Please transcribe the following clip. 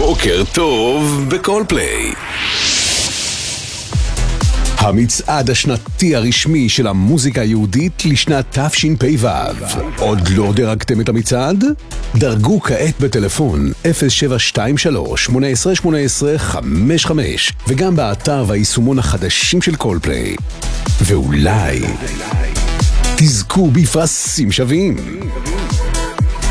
בוקר טוב בקולפליי. המצעד השנתי הרשמי של המוזיקה היהודית לשנת תשפ"ו. עוד לא דרגתם את המצעד? דרגו כעת בטלפון 0723-1818-55 וגם באתר והיישומון החדשים של קולפליי. ואולי תזכו בפרסים שווים.